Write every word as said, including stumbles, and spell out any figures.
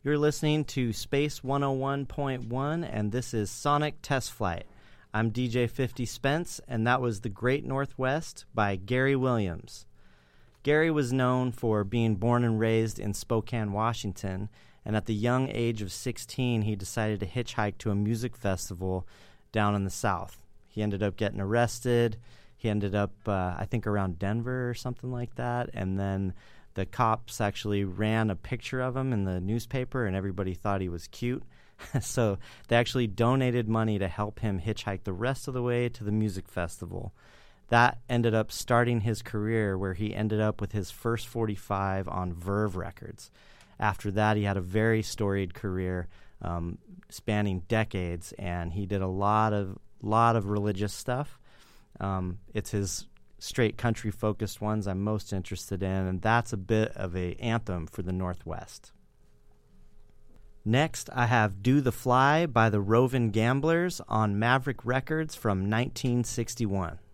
You're listening to Space one oh one point one, and this is Sonic Test Flight. I'm D J fifty Spence, and that was The Great Northwest by Gary Williams. Gary was known for being born and raised in Spokane, Washington, and at the young age of sixteen, he decided to hitchhike to a music festival down in the South. He ended up getting arrested. He ended up, uh, I think, around Denver or something like that, and then the cops actually ran a picture of him in the newspaper, and everybody thought he was cute. So they actually donated money to help him hitchhike the rest of the way to the music festival. That ended up starting his career, where he ended up with his first forty-five on Verve Records. After that, he had a very storied career um, spanning decades, and he did a lot of lot of religious stuff. Um, it's his straight country-focused ones I'm most interested in, and that's a bit of a anthem for the Northwest. Next, I have Do the Fly by the Rovin' Gamblers on Maverick Records from nineteen sixty-one.